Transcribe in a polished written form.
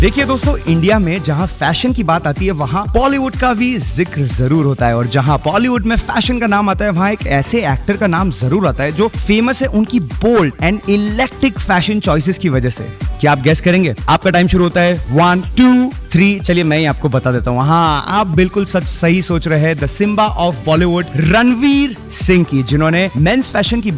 देखिए दोस्तों, इंडिया में जहां फैशन की बात आती है वहां बॉलीवुड का भी जिक्र जरूर होता है, और जहां बॉलीवुड में फैशन का नाम आता है वहां एक ऐसे एक्टर का नाम जरूर आता है जो फेमस है उनकी bold and electric fashion choices की वजह से। क्या आप गेस करेंगे? आपका टाइम शुरू होता है 1 2 3। चलिए मैं ही आपको बता देता हूँ। हाँ, आप बिल्कुल सही सोच रहे हैं। The Simba of Bollywood Ranveer Singh की, जिन्होंने मेंस फैशन की